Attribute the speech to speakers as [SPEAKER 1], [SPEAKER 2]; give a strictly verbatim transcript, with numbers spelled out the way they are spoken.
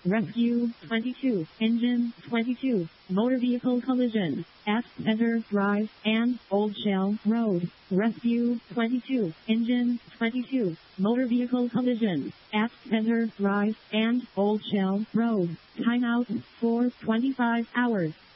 [SPEAKER 1] Rescue twenty-two, Engine twenty-two, Motor Vehicle Collision at Center Drive and Old Shell Road. Rescue twenty-two, Engine twenty-two, Motor Vehicle Collision at Center Drive and Old Shell Road. Timeout for twenty-five hours.